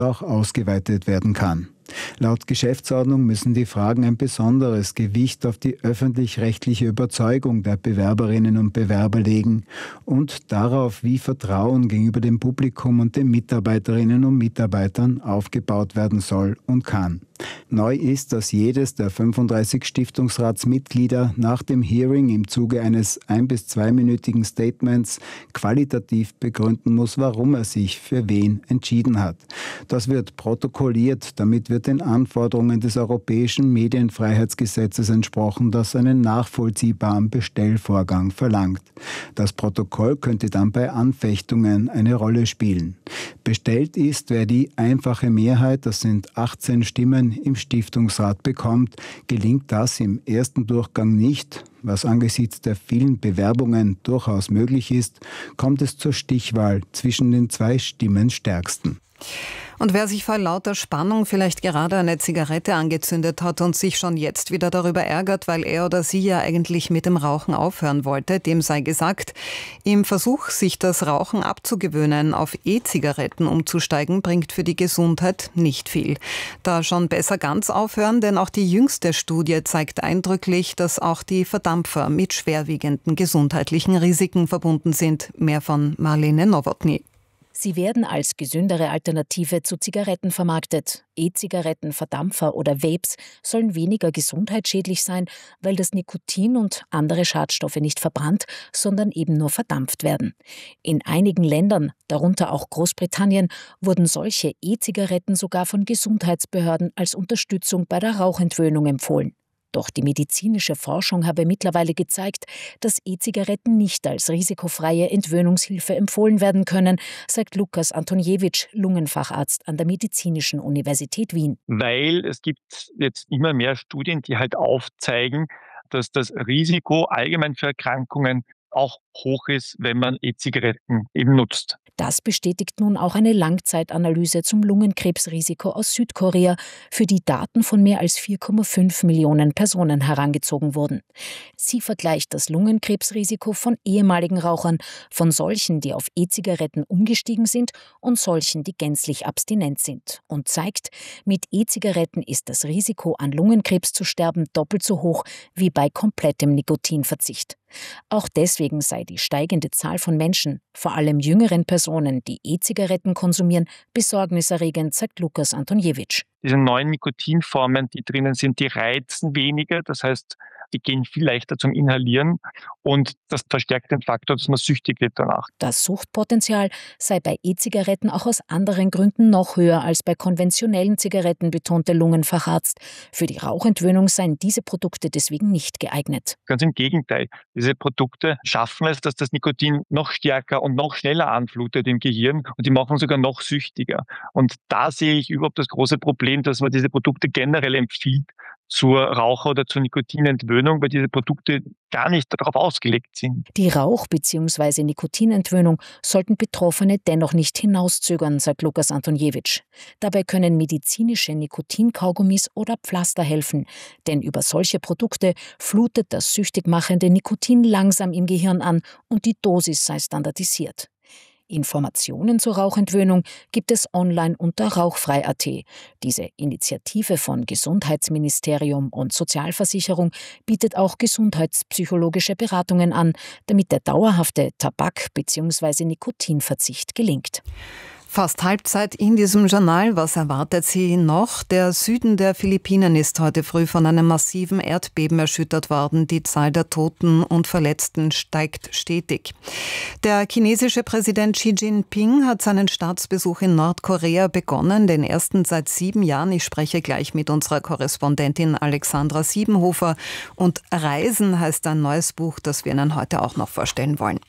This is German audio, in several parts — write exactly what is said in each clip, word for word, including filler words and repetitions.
auch ausgeweitet werden kann. Laut Geschäftsordnung müssen die Fragen ein besonderes Gewicht auf die öffentlich-rechtliche Überzeugung der Bewerberinnen und Bewerber legen und darauf, wie Vertrauen gegenüber dem Publikum und den Mitarbeiterinnen und Mitarbeitern aufgebaut werden soll und kann. Neu ist, dass jedes der fünfunddreißig Stiftungsratsmitglieder nach dem Hearing im Zuge eines ein- bis zweiminütigen Statements qualitativ begründen muss, warum er sich für wen entschieden hat. Das wird protokolliert, damit wird den Anforderungen des Europäischen Medienfreiheitsgesetzes entsprochen, das einen nachvollziehbaren Bestellvorgang verlangt. Das Protokoll könnte dann bei Anfechtungen eine Rolle spielen. Bestellt ist, wer die einfache Mehrheit, das sind achtzehn Stimmen, im Stiftungsrat bekommt. Gelingt das im ersten Durchgang nicht, was angesichts der vielen Bewerbungen durchaus möglich ist, kommt es zur Stichwahl zwischen den zwei Stimmenstärksten. Und wer sich vor lauter Spannung vielleicht gerade eine Zigarette angezündet hat und sich schon jetzt wieder darüber ärgert, weil er oder sie ja eigentlich mit dem Rauchen aufhören wollte, dem sei gesagt, im Versuch, sich das Rauchen abzugewöhnen, auf E-Zigaretten umzusteigen, bringt für die Gesundheit nicht viel. Da schon besser ganz aufhören, denn auch die jüngste Studie zeigt eindrücklich, dass auch die Verdampfer mit schwerwiegenden gesundheitlichen Risiken verbunden sind. Mehr von Marlene Nowotny. Sie werden als gesündere Alternative zu Zigaretten vermarktet. E-Zigaretten, Verdampfer oder Vapes sollen weniger gesundheitsschädlich sein, weil das Nikotin und andere Schadstoffe nicht verbrannt, sondern eben nur verdampft werden. In einigen Ländern, darunter auch Großbritannien, wurden solche E-Zigaretten sogar von Gesundheitsbehörden als Unterstützung bei der Rauchentwöhnung empfohlen. Doch die medizinische Forschung habe mittlerweile gezeigt, dass E-Zigaretten nicht als risikofreie Entwöhnungshilfe empfohlen werden können, sagt Lukas Antoniewicz, Lungenfacharzt an der Medizinischen Universität Wien. Weil es gibt jetzt immer mehr Studien, die halt aufzeigen, dass das Risiko allgemein für Erkrankungen auch hoch ist, wenn man E-Zigaretten eben nutzt. Das bestätigt nun auch eine Langzeitanalyse zum Lungenkrebsrisiko aus Südkorea, für die Daten von mehr als vier Komma fünf Millionen Personen herangezogen wurden. Sie vergleicht das Lungenkrebsrisiko von ehemaligen Rauchern, von solchen, die auf E-Zigaretten umgestiegen sind und solchen, die gänzlich abstinent sind und zeigt, mit E-Zigaretten ist das Risiko, an Lungenkrebs zu sterben, doppelt so hoch wie bei komplettem Nikotinverzicht. Auch deswegen sei die steigende Zahl von Menschen, vor allem jüngeren Personen, die E-Zigaretten konsumieren, besorgniserregend, sagt Lukas Antoniewicz. Diese neuen Nikotinformen, die drinnen sind, die reizen weniger, das heißt, die gehen viel leichter zum Inhalieren und das verstärkt den Faktor, dass man süchtig wird danach. Das Suchtpotenzial sei bei E-Zigaretten auch aus anderen Gründen noch höher als bei konventionellen Zigaretten, betonte Lungenfacharzt. Für die Rauchentwöhnung seien diese Produkte deswegen nicht geeignet. Ganz im Gegenteil. Diese Produkte schaffen es, dass das Nikotin noch stärker und noch schneller anflutet im Gehirn und die machen sogar noch süchtiger. Und da sehe ich überhaupt das große Problem, dass man diese Produkte generell empfiehlt zur Raucher- oder zur Nikotinentwöhnung, weil diese Produkte gar nicht darauf ausgelegt sind. Die Rauch- bzw. Nikotinentwöhnung sollten Betroffene dennoch nicht hinauszögern, sagt Lukas Antoniewicz. Dabei können medizinische Nikotinkaugummis oder Pflaster helfen, denn über solche Produkte flutet das süchtig machende Nikotin langsam im Gehirn an und die Dosis sei standardisiert. Informationen zur Rauchentwöhnung gibt es online unter rauchfrei punkt at. Diese Initiative von Gesundheitsministerium und Sozialversicherung bietet auch gesundheitspsychologische Beratungen an, damit der dauerhafte Tabak- bzw. Nikotinverzicht gelingt. Fast Halbzeit in diesem Journal. Was erwartet Sie noch? Der Süden der Philippinen ist heute früh von einem massiven Erdbeben erschüttert worden. Die Zahl der Toten und Verletzten steigt stetig. Der chinesische Präsident Xi Jinping hat seinen Staatsbesuch in Nordkorea begonnen, den ersten seit sieben Jahren. Ich spreche gleich mit unserer Korrespondentin Alexandra Siebenhofer. Und Reisen heißt ein neues Buch, das wir Ihnen heute auch noch vorstellen wollen.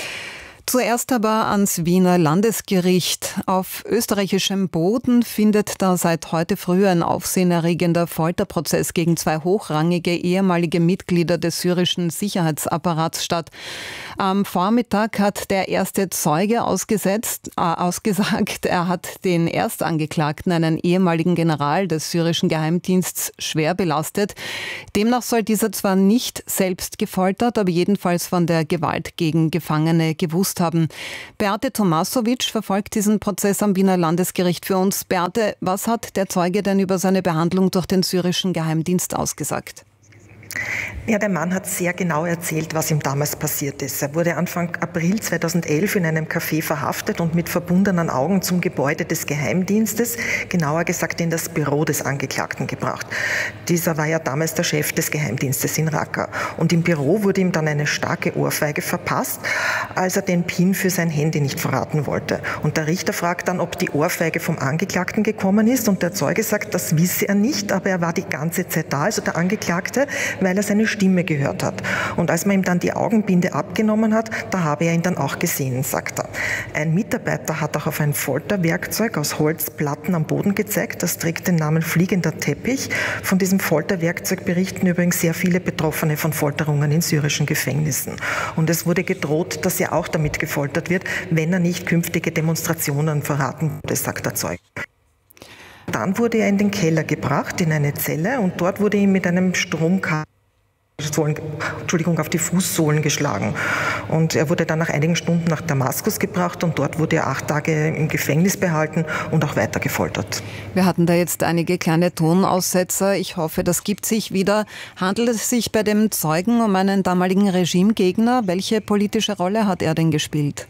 Zuerst aber ans Wiener Landesgericht. Auf österreichischem Boden findet da seit heute früh ein aufsehenerregender Folterprozess gegen zwei hochrangige ehemalige Mitglieder des syrischen Sicherheitsapparats statt. Am Vormittag hat der erste Zeuge ausgesetzt, äh, ausgesagt, er hat den Erstangeklagten, einen ehemaligen General des syrischen Geheimdienstes, schwer belastet. Demnach soll dieser zwar nicht selbst gefoltert, aber jedenfalls von der Gewalt gegen Gefangene gewusst verursacht haben. Beate Tomasovic verfolgt diesen Prozess am Wiener Landesgericht für uns. Beate, was hat der Zeuge denn über seine Behandlung durch den syrischen Geheimdienst ausgesagt? Ja, der Mann hat sehr genau erzählt, was ihm damals passiert ist. Er wurde Anfang April zweitausendelf in einem Café verhaftet und mit verbundenen Augen zum Gebäude des Geheimdienstes, genauer gesagt in das Büro des Angeklagten, gebracht. Dieser war ja damals der Chef des Geheimdienstes in Raqqa. Und im Büro wurde ihm dann eine starke Ohrfeige verpasst, als er den PIN für sein Handy nicht verraten wollte. Und der Richter fragt dann, ob die Ohrfeige vom Angeklagten gekommen ist. Und der Zeuge sagt, das wisse er nicht, aber er war die ganze Zeit da, also der Angeklagte, weil er seine Stimme gehört hat. Und als man ihm dann die Augenbinde abgenommen hat, da habe er ihn dann auch gesehen, sagt er. Ein Mitarbeiter hat auch auf ein Folterwerkzeug aus Holzplatten am Boden gezeigt. Das trägt den Namen fliegender Teppich. Von diesem Folterwerkzeug berichten übrigens sehr viele Betroffene von Folterungen in syrischen Gefängnissen. Und es wurde gedroht, dass er auch damit gefoltert wird, wenn er nicht künftige Demonstrationen verraten würde, sagt der Zeuge. Dann wurde er in den Keller gebracht, in eine Zelle, und dort wurde ihm mit einem Stromkabel Entschuldigung, auf die Fußsohlen geschlagen. Und er wurde dann nach einigen Stunden nach Damaskus gebracht und dort wurde er acht Tage im Gefängnis behalten und auch weiter gefoltert. Wir hatten da jetzt einige kleine Tonaussetzer. Ich hoffe, das gibt sich wieder. Handelt es sich bei dem Zeugen um einen damaligen Regimegegner? Welche politische Rolle hat er denn gespielt?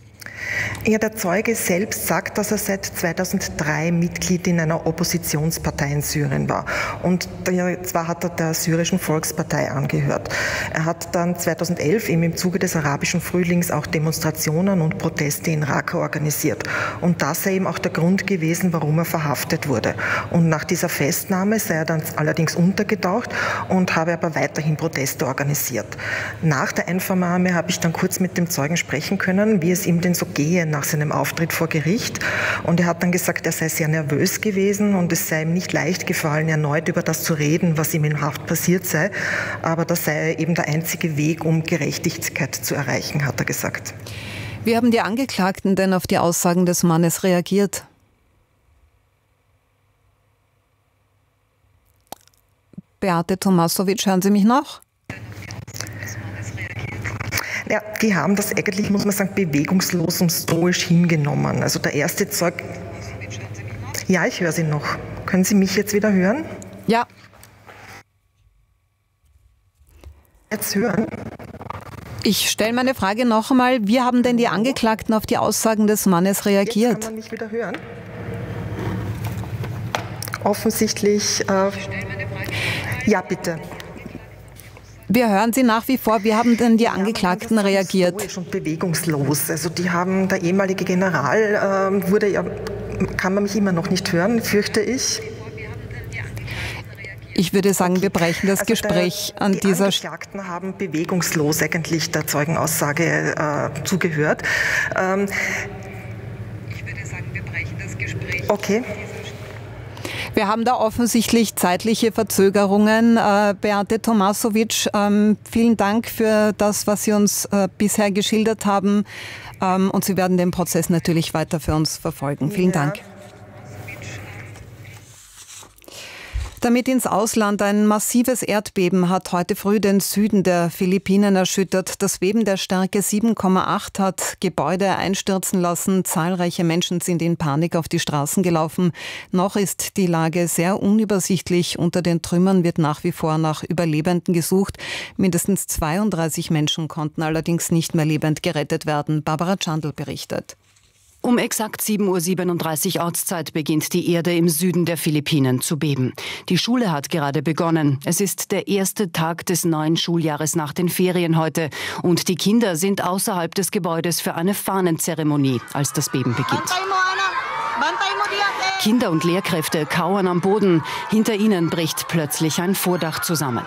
Ja, der Zeuge selbst sagt, dass er seit zweitausenddrei Mitglied in einer Oppositionspartei in Syrien war. Und zwar hat er der syrischen Volkspartei angehört. Er hat dann zweitausendelf eben im Zuge des arabischen Frühlings auch Demonstrationen und Proteste in Raqqa organisiert. Und das sei eben auch der Grund gewesen, warum er verhaftet wurde. Und nach dieser Festnahme sei er dann allerdings untergetaucht und habe aber weiterhin Proteste organisiert. Nach der Einvernahme habe ich dann kurz mit dem Zeugen sprechen können, wie es ihm denn so gehe nach seinem Auftritt vor Gericht. Und er hat dann gesagt, er sei sehr nervös gewesen und es sei ihm nicht leicht gefallen, erneut über das zu reden, was ihm in Haft passiert sei. Aber das sei eben der einzige Weg, um Gerechtigkeit zu erreichen, hat er gesagt. Wie haben die Angeklagten denn auf die Aussagen des Mannes reagiert? Beate Tomasovic, hören Sie mich noch? Ja, die haben das eigentlich, muss man sagen, bewegungslos und stoisch hingenommen. Also der erste Zeug... Ja, ich höre Sie noch. Können Sie mich jetzt wieder hören? Ja. Jetzt hören? Ich stelle meine Frage noch einmal. Wie haben denn die Angeklagten auf die Aussagen des Mannes reagiert? Jetzt kann man mich wieder hören. Offensichtlich... Äh, ja, bitte. Wir hören Sie nach wie vor. Wie haben denn die Angeklagten ja, reagiert? Stoisch und bewegungslos. Also die haben, der ehemalige General äh, wurde ja, kann man mich immer noch nicht hören, fürchte ich. Ich würde sagen, okay. Wir brechen das also Gespräch der, an die dieser Stelle. Die Angeklagten haben bewegungslos eigentlich der Zeugenaussage äh, zugehört. Ähm, ich würde sagen, wir brechen das Gespräch. Okay. Wir haben da offensichtlich zeitliche Verzögerungen. Äh, Beate Tomasovic, ähm, vielen Dank für das, was Sie uns äh, bisher geschildert haben. Ähm, und Sie werden den Prozess natürlich weiter für uns verfolgen. Vielen ja. Dank. Damit ins Ausland. Ein massives Erdbeben hat heute früh den Süden der Philippinen erschüttert. Das Beben der Stärke sieben Komma acht hat Gebäude einstürzen lassen. Zahlreiche Menschen sind in Panik auf die Straßen gelaufen. Noch ist die Lage sehr unübersichtlich. Unter den Trümmern wird nach wie vor nach Überlebenden gesucht. Mindestens zweiunddreißig Menschen konnten allerdings nicht mehr lebend gerettet werden. Barbara Chandl berichtet. Um exakt sieben Uhr siebenunddreißig Ortszeit beginnt die Erde im Süden der Philippinen zu beben. Die Schule hat gerade begonnen. Es ist der erste Tag des neuen Schuljahres nach den Ferien heute. Und die Kinder sind außerhalb des Gebäudes für eine Fahnenzeremonie, als das Beben beginnt. Kinder und Lehrkräfte kauern am Boden. Hinter ihnen bricht plötzlich ein Vordach zusammen.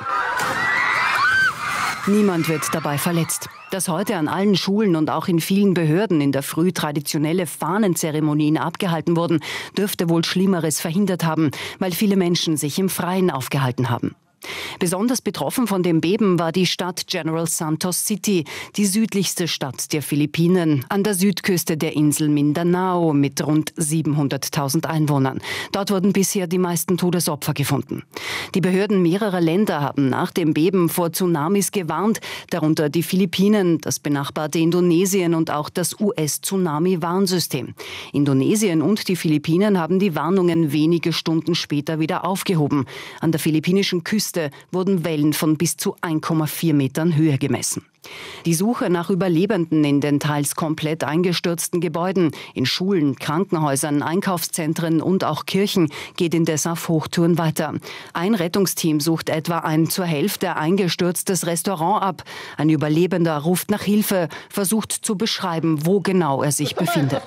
Niemand wird dabei verletzt. Dass heute an allen Schulen und auch in vielen Behörden in der Früh traditionelle Fahnenzeremonien abgehalten wurden, dürfte wohl Schlimmeres verhindert haben, weil viele Menschen sich im Freien aufgehalten haben. Besonders betroffen von dem Beben war die Stadt General Santos City, die südlichste Stadt der Philippinen, an der Südküste der Insel Mindanao mit rund siebenhunderttausend Einwohnern. Dort wurden bisher die meisten Todesopfer gefunden. Die Behörden mehrerer Länder haben nach dem Beben vor Tsunamis gewarnt, darunter die Philippinen, das benachbarte Indonesien und auch das U S-Tsunami-Warnsystem. Indonesien und die Philippinen haben die Warnungen wenige Stunden später wieder aufgehoben. An der philippinischen Küste wurden Wellen von bis zu ein Komma vier Metern Höhe gemessen. Die Suche nach Überlebenden in den teils komplett eingestürzten Gebäuden, in Schulen, Krankenhäusern, Einkaufszentren und auch Kirchen geht indes auf Hochtouren weiter. Ein Rettungsteam sucht etwa ein zur Hälfte eingestürztes Restaurant ab. Ein Überlebender ruft nach Hilfe, versucht zu beschreiben, wo genau er sich befindet.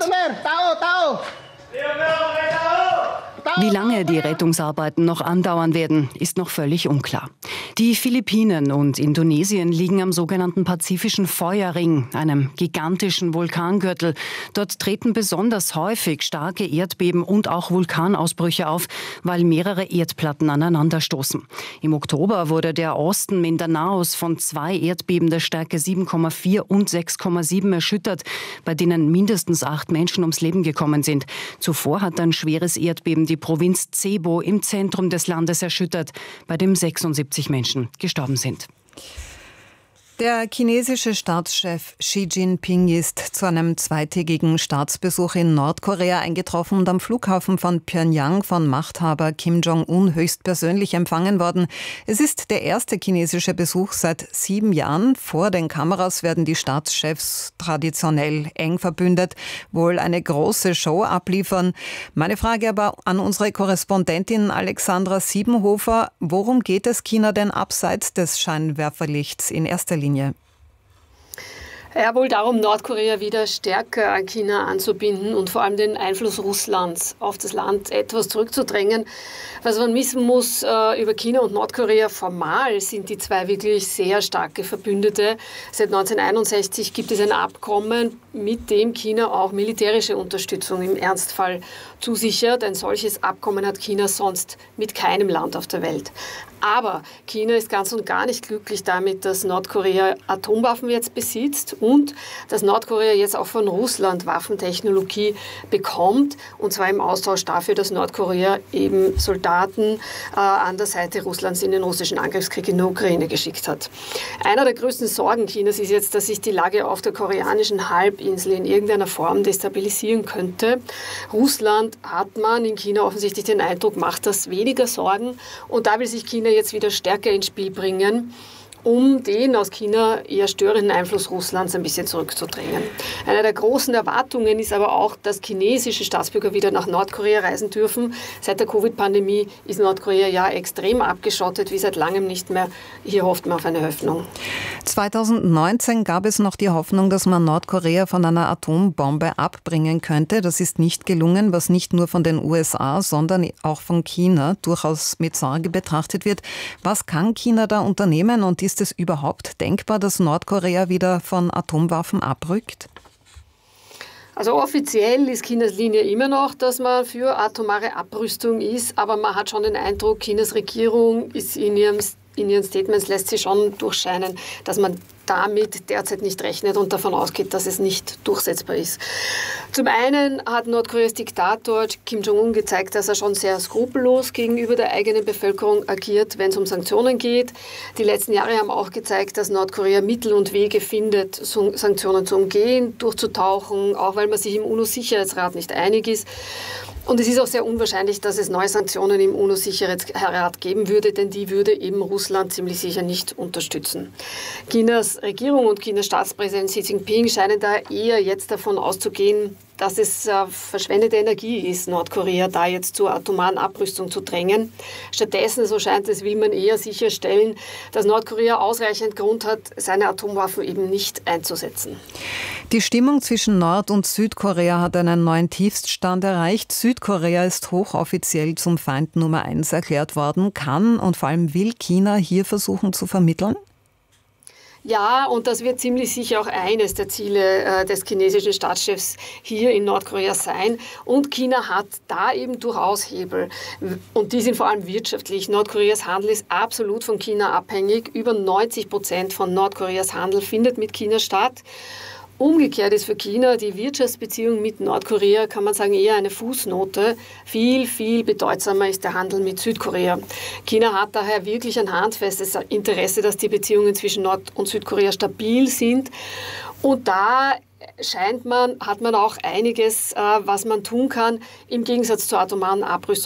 Wie lange die Rettungsarbeiten noch andauern werden, ist noch völlig unklar. Die Philippinen und Indonesien liegen am sogenannten Pazifischen Feuerring, einem gigantischen Vulkangürtel. Dort treten besonders häufig starke Erdbeben und auch Vulkanausbrüche auf, weil mehrere Erdplatten aneinanderstoßen. Im Oktober wurde der Osten Mindanaos von zwei Erdbeben der Stärke sieben Komma vier und sechs Komma sieben erschüttert, bei denen mindestens acht Menschen ums Leben gekommen sind. Zuvor hat ein schweres Erdbeben die Provinz Cebu im Zentrum des Landes erschüttert, bei dem sechsundsiebzig Menschen gestorben sind. Der chinesische Staatschef Xi Jinping ist zu einem zweitägigen Staatsbesuch in Nordkorea eingetroffen und am Flughafen von Pjöngjang von Machthaber Kim Jong-un höchstpersönlich empfangen worden. Es ist der erste chinesische Besuch seit sieben Jahren. Vor den Kameras werden die Staatschefs traditionell eng verbündet, wohl eine große Show abliefern. Meine Frage aber an unsere Korrespondentin Alexandra Siebenhofer. Worum geht es China denn abseits des Scheinwerferlichts in erster Linie? Ja, wohl darum, Nordkorea wieder stärker an China anzubinden und vor allem den Einfluss Russlands auf das Land etwas zurückzudrängen. Was man wissen muss äh, über China und Nordkorea, formal sind die zwei wirklich sehr starke Verbündete. Seit neunzehnhunderteinundsechzig gibt es ein Abkommen, mit dem China auch militärische Unterstützung im Ernstfall zusichert. Ein solches Abkommen hat China sonst mit keinem Land auf der Welt. Aber China ist ganz und gar nicht glücklich damit, dass Nordkorea Atomwaffen jetzt besitzt und dass Nordkorea jetzt auch von Russland Waffentechnologie bekommt, und zwar im Austausch dafür, dass Nordkorea eben Soldaten äh, an der Seite Russlands in den russischen Angriffskrieg in der Ukraine geschickt hat. Einer der größten Sorgen Chinas ist jetzt, dass sich die Lage auf der koreanischen Halbinsel in irgendeiner Form destabilisieren könnte. Russland, hat man in China offensichtlich den Eindruck, macht das weniger Sorgen, und da will sich China jetzt wieder stärker ins Spiel bringen, um den aus China eher störenden Einfluss Russlands ein bisschen zurückzudrängen. Eine der großen Erwartungen ist aber auch, dass chinesische Staatsbürger wieder nach Nordkorea reisen dürfen. Seit der Covid-Pandemie ist Nordkorea ja extrem abgeschottet, wie seit langem nicht mehr. Hier hofft man auf eine Öffnung. zweitausendneunzehn gab es noch die Hoffnung, dass man Nordkorea von einer Atombombe abbringen könnte. Das ist nicht gelungen, was nicht nur von den U S A, sondern auch von China durchaus mit Sorge betrachtet wird. Was kann China da unternehmen, und ist es überhaupt denkbar, dass Nordkorea wieder von Atomwaffen abrückt? Also offiziell ist Chinas Linie immer noch, dass man für atomare Abrüstung ist, aber man hat schon den Eindruck, Chinas Regierung ist in ihrem In ihren Statements lässt sich schon durchscheinen, dass man damit derzeit nicht rechnet und davon ausgeht, dass es nicht durchsetzbar ist. Zum einen hat Nordkoreas Diktator Kim Jong-un gezeigt, dass er schon sehr skrupellos gegenüber der eigenen Bevölkerung agiert, wenn es um Sanktionen geht. Die letzten Jahre haben auch gezeigt, dass Nordkorea Mittel und Wege findet, Sanktionen zu umgehen, durchzutauchen, auch weil man sich im UNO-Sicherheitsrat nicht einig ist. Und es ist auch sehr unwahrscheinlich, dass es neue Sanktionen im UNO-Sicherheitsrat geben würde, denn die würde eben Russland ziemlich sicher nicht unterstützen. Chinas Regierung und Chinas Staatspräsident Xi Jinping scheinen da eher jetzt davon auszugehen, dass es äh, verschwendete Energie ist, Nordkorea da jetzt zur atomaren Abrüstung zu drängen. Stattdessen, so scheint es, will man eher sicherstellen, dass Nordkorea ausreichend Grund hat, seine Atomwaffen eben nicht einzusetzen. Die Stimmung zwischen Nord- und Südkorea hat einen neuen Tiefststand erreicht. Südkorea ist hochoffiziell zum Feind Nummer eins erklärt worden. Kann und vor allem will China hier versuchen zu vermitteln? Ja, und das wird ziemlich sicher auch eines der Ziele äh, des chinesischen Staatschefs hier in Nordkorea sein. Und China hat da eben durchaus Hebel. Und die sind vor allem wirtschaftlich. Nordkoreas Handel ist absolut von China abhängig. Über neunzig Prozent von Nordkoreas Handel findet mit China statt. Umgekehrt ist für China die Wirtschaftsbeziehung mit Nordkorea, kann man sagen, eher eine Fußnote. Viel, viel bedeutsamer ist der Handel mit Südkorea. China hat daher wirklich ein handfestes Interesse, dass die Beziehungen zwischen Nord- und Südkorea stabil sind. Und da scheint man, hat man auch einiges, was man tun kann, im Gegensatz zur atomaren Abrüstung